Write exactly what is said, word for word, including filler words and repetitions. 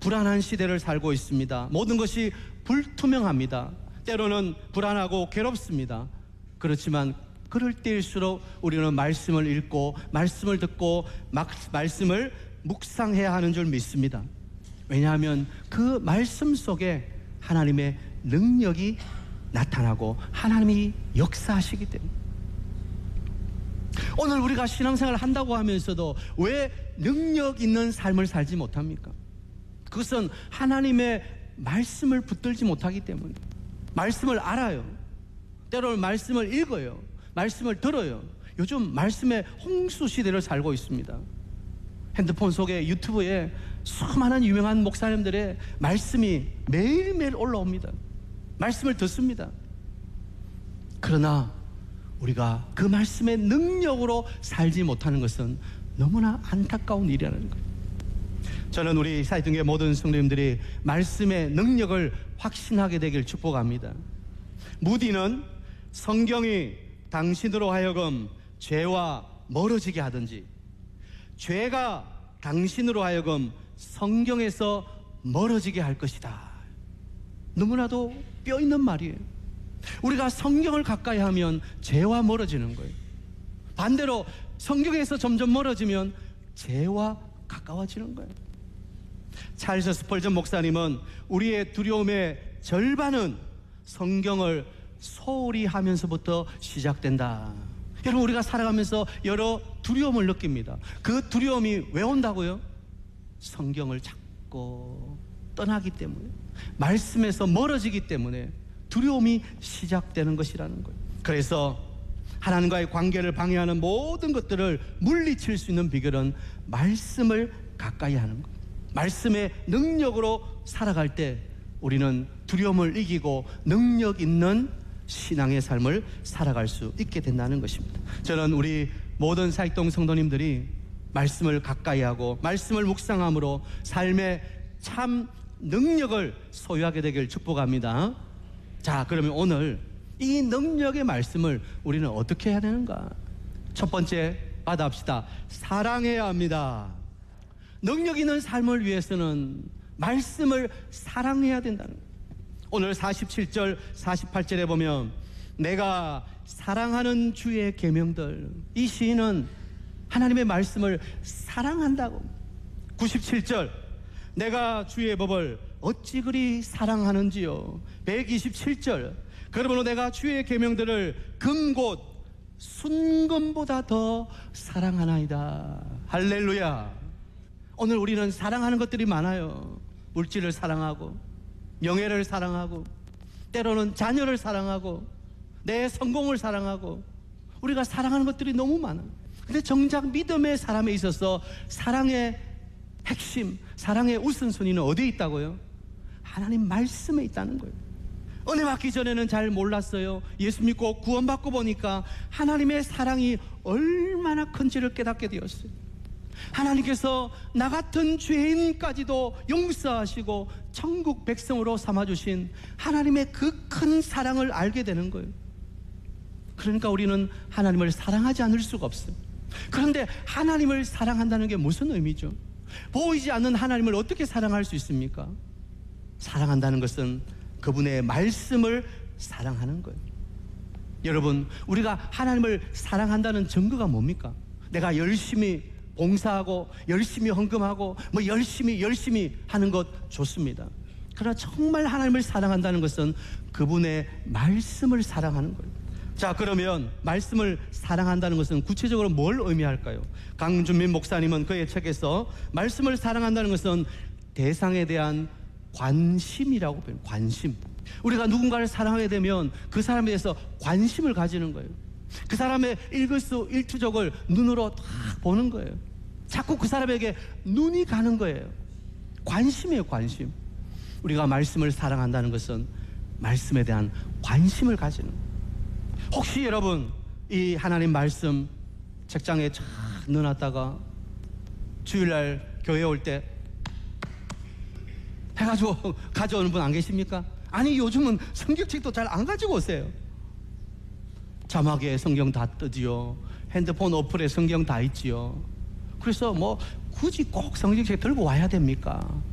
불안한 시대를 살고 있습니다. 모든 것이 불투명합니다. 때로는 불안하고 괴롭습니다. 그렇지만 그럴 때일수록 우리는 말씀을 읽고 말씀을 듣고 막, 말씀을 묵상해야 하는 줄 믿습니다. 왜냐하면 그 말씀 속에 하나님의 능력이 나타나고 하나님이 역사하시기 때문에. 오늘 우리가 신앙생활을 한다고 하면서도 왜 능력 있는 삶을 살지 못합니까? 그것은 하나님의 말씀을 붙들지 못하기 때문에. 말씀을 알아요. 때로는 말씀을 읽어요. 말씀을 들어요. 요즘 말씀의 홍수 시대를 살고 있습니다. 핸드폰 속에, 유튜브에 수많은 유명한 목사님들의 말씀이 매일매일 올라옵니다. 말씀을 듣습니다. 그러나 우리가 그 말씀의 능력으로 살지 못하는 것은 너무나 안타까운 일이라는 거예요. 저는 우리 사이등교회 모든 성도님들이 말씀의 능력을 확신하게 되길 축복합니다. 무디는 성경이 당신으로 하여금 죄와 멀어지게 하든지 죄가 당신으로 하여금 성경에서 멀어지게 할 것이다. 너무나도 뼈 있는 말이에요. 우리가 성경을 가까이 하면 죄와 멀어지는 거예요. 반대로 성경에서 점점 멀어지면 죄와 가까워지는 거예요. 찰스 스펄전 목사님은 우리의 두려움의 절반은 성경을 소홀히 하면서부터 시작된다. 여러분, 우리가 살아가면서 여러 두려움을 느낍니다. 그 두려움이 왜 온다고요? 성경을 자꾸 떠나기 때문에, 말씀에서 멀어지기 때문에 두려움이 시작되는 것이라는 거예요. 그래서 하나님과의 관계를 방해하는 모든 것들을 물리칠 수 있는 비결은 말씀을 가까이 하는 거예요. 말씀의 능력으로 살아갈 때 우리는 두려움을 이기고 능력 있는 신앙의 삶을 살아갈 수 있게 된다는 것입니다. 저는 우리 모든 사익동 성도님들이 말씀을 가까이 하고 말씀을 묵상함으로 삶의 참 능력을 소유하게 되길 축복합니다. 자, 그러면 오늘 이 능력의 말씀을 우리는 어떻게 해야 되는가? 첫 번째 받아합시다. 사랑해야 합니다. 능력 있는 삶을 위해서는 말씀을 사랑해야 된다는 거예요. 오늘 사십칠 절 사십팔 절에 보면 내가 사랑하는 주의 계명들, 이 시인은 하나님의 말씀을 사랑한다고. 구십칠 절 내가 주의 법을 어찌 그리 사랑하는지요. 백이십칠 절 그러므로 내가 주의 계명들을 금곧 순금보다 더 사랑하나이다. 할렐루야. 오늘 우리는 사랑하는 것들이 많아요. 물질을 사랑하고 명예를 사랑하고 때로는 자녀를 사랑하고 내 성공을 사랑하고 우리가 사랑하는 것들이 너무 많아요. 근데 정작 믿음의 사람에 있어서 사랑의 핵심, 사랑의 우선순위는 어디에 있다고요? 하나님 말씀에 있다는 거예요. 은혜 받기 전에는 잘 몰랐어요. 예수 믿고 구원받고 보니까 하나님의 사랑이 얼마나 큰지를 깨닫게 되었어요. 하나님께서 나 같은 죄인까지도 용서하시고 천국 백성으로 삼아주신 하나님의 그 큰 사랑을 알게 되는 거예요. 그러니까 우리는 하나님을 사랑하지 않을 수가 없어요. 그런데 하나님을 사랑한다는 게 무슨 의미죠? 보이지 않는 하나님을 어떻게 사랑할 수 있습니까? 사랑한다는 것은 그분의 말씀을 사랑하는 거예요. 여러분, 우리가 하나님을 사랑한다는 증거가 뭡니까? 내가 열심히 봉사하고 열심히 헌금하고 뭐 열심히 열심히 하는 것 좋습니다. 그러나 정말 하나님을 사랑한다는 것은 그분의 말씀을 사랑하는 거예요. 자, 그러면 말씀을 사랑한다는 것은 구체적으로 뭘 의미할까요? 강준민 목사님은 그의 책에서 말씀을 사랑한다는 것은 대상에 대한 관심이라고 표현해요. 관심. 우리가 누군가를 사랑하게 되면 그 사람에 대해서 관심을 가지는 거예요. 그 사람의 일거수일투족을 눈으로 딱 보는 거예요. 자꾸 그 사람에게 눈이 가는 거예요. 관심이에요, 관심. 우리가 말씀을 사랑한다는 것은 말씀에 대한 관심을 가지는 거예요. 혹시 여러분 이 하나님 말씀 책장에 쫙 넣어놨다가 주일날 교회 올 때 해가지고 가져오는 분 안 계십니까? 아니, 요즘은 성경책도 잘 안 가지고 오세요. 자막에 성경 다 뜨지요. 핸드폰 어플에 성경 다 있지요. 그래서 뭐 굳이 꼭 성경책 들고 와야 됩니까?